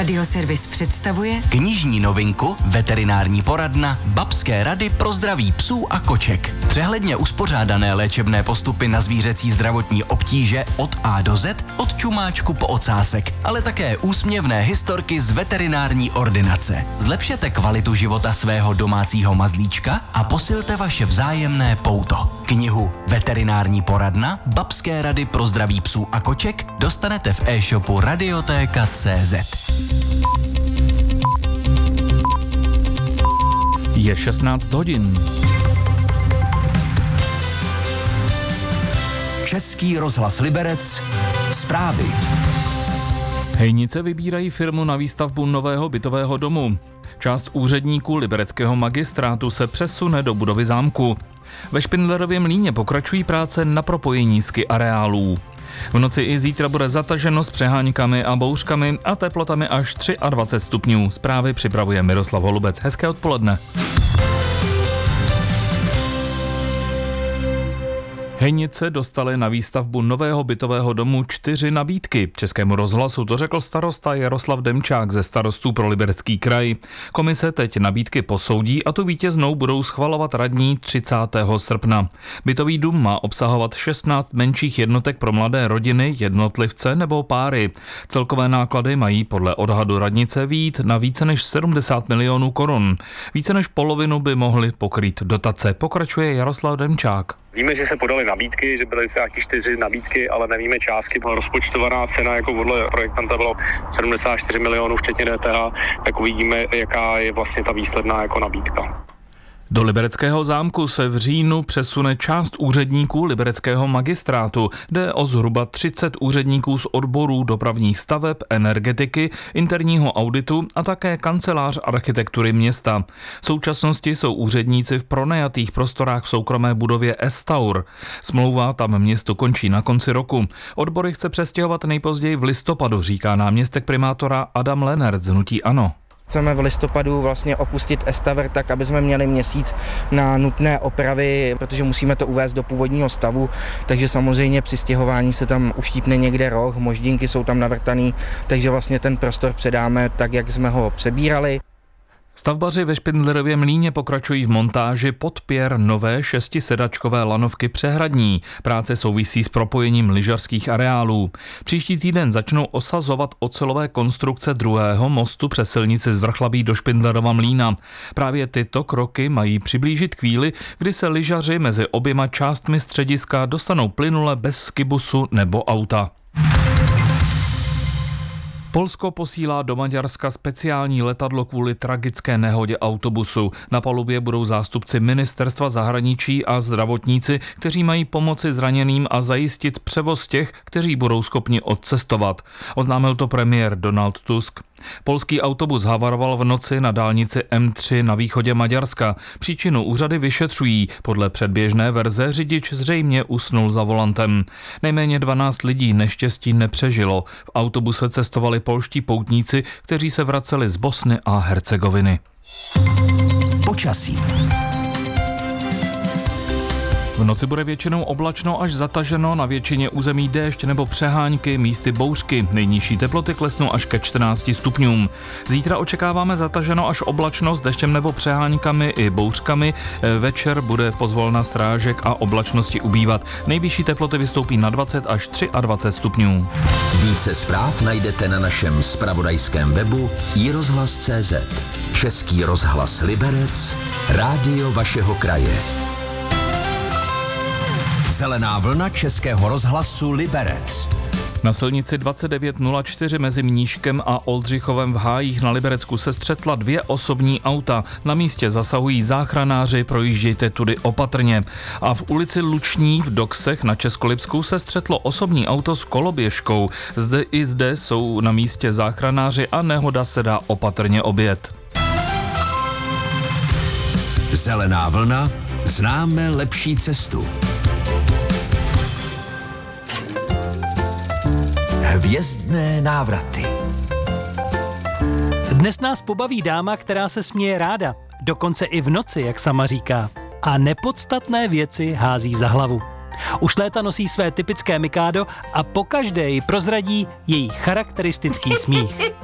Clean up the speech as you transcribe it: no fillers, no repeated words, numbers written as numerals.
Radioservis představuje knižní novinku Veterinární poradna Babské rady pro zdraví psů a koček. Přehledně uspořádané léčebné postupy na zvířecí zdravotní obtíže od A do Z, od čumáčku po ocásek, ale také úsměvné historky z veterinární ordinace. Zlepšete kvalitu života svého domácího mazlíčka a posilte vaše vzájemné pouto. Knihu Veterinární poradna Babské rady pro zdraví psů a koček dostanete v e-shopu Radiotéka.cz. Je 16 hodin. Český rozhlas Liberec. Zprávy. Hejnice vybírají firmu na výstavbu nového bytového domu. Část úředníků libereckého magistrátu se přesune do budovy zámku. Ve Špindlerově Mlýně pokračují práce na propojení areálů. V noci i zítra bude zataženo s přeháňkami a bouřkami a teplotami až 23 stupňů. Zprávy připravuje Miroslav Holubec. Hezké odpoledne. Hejnice dostaly na výstavbu nového bytového domu 4 nabídky. Českému rozhlasu to řekl starosta Jaroslav Demčák ze Starostů pro Liberecký kraj. Komise teď nabídky posoudí a tu vítěznou budou schvalovat radní 30. srpna. Bytový dům má obsahovat 16 menších jednotek pro mladé rodiny, jednotlivce nebo páry. Celkové náklady mají podle odhadu radnice vyjít na více než 70 milionů korun. Více než polovinu by mohly pokrýt dotace, pokračuje Jaroslav Demčák. Víme, že se podaly nabídky, že byly nějaký 4 nabídky, ale nevíme částky. Rozpočtovaná cena jako podle projektanta bylo 74 milionů včetně DPH, tak uvidíme, jaká je vlastně ta výsledná jako nabídka. Do libereckého zámku se v říjnu přesune část úředníků libereckého magistrátu. Jde o zhruba 30 úředníků z odborů dopravních staveb, energetiky, interního auditu a také kancelář architektury města. V současnosti jsou úředníci v pronajatých prostorách v soukromé budově Estaur. Smlouva tam město končí na konci roku. Odbory chce přestěhovat nejpozději v listopadu, říká náměstek primátora Adam Lenert z hnutí ANO. Chceme v listopadu vlastně opustit Estaver tak, aby jsme měli měsíc na nutné opravy, protože musíme to uvést do původního stavu, takže samozřejmě při stěhování se tam uštípne někde roh, moždinky jsou tam navrtaný, takže vlastně ten prostor předáme tak, jak jsme ho přebírali. Stavbaři ve Špindlerově Mlýně pokračují v montáži podpěr nové 6sedačkové lanovky Přehradní. Práce souvisí s propojením lyžařských areálů. Příští týden začnou osazovat ocelové konstrukce druhého mostu přes silnici z Vrchlabí do Špindlerova Mlýna. Právě tyto kroky mají přiblížit chvíli, kdy se lyžaři mezi oběma částmi střediska dostanou plynule bez skibusu nebo auta. Polsko posílá do Maďarska speciální letadlo kvůli tragické nehodě autobusu. Na palubě budou zástupci ministerstva zahraničí a zdravotníci, kteří mají pomoci zraněným a zajistit převoz těch, kteří budou schopni odcestovat. Oznámil to premiér Donald Tusk. Polský autobus havaroval v noci na dálnici M3 na východě Maďarska. Příčinu úřady vyšetřují. Podle předběžné verze řidič zřejmě usnul za volantem. Nejméně 12 lidí neštěstí nepřežilo. V autobuse cestovali polští poutníci, kteří se vraceli z Bosny a Hercegoviny. Počasí. V noci bude většinou oblačno až zataženo, na většině území déšť nebo přeháňky, místy bouřky. Nejnižší teploty klesnou až ke 14 stupňům. Zítra očekáváme zataženo až oblačno s deštěm nebo přeháňkami i bouřkami. Večer bude pozvolna srážek a oblačnosti ubývat. Nejvyšší teploty vystoupí na 20 až 23 stupňů. Více zpráv najdete na našem zpravodajském webu iRozhlas.cz. Český rozhlas Liberec, rádio vašeho kraje. Zelená vlna Českého rozhlasu Liberec. Na silnici 2904 mezi Mníškem a Oldřichovem v Hájích na Liberecku se střetla 2 osobní auta. Na místě zasahují záchranáři, projíždějte tudy opatrně. A v ulici Luční v Doksech na Českolipsku se střetlo osobní auto s koloběžkou. Zde jsou na místě záchranáři a nehoda se dá opatrně objet. Zelená vlna, známe lepší cestu. Hvězdné návraty. Dnes nás pobaví dáma, která se směje ráda, dokonce i v noci, jak sama říká. A nepodstatné věci hází za hlavu. Už léta nosí své typické mikádo a pokaždé ji prozradí její charakteristický smích.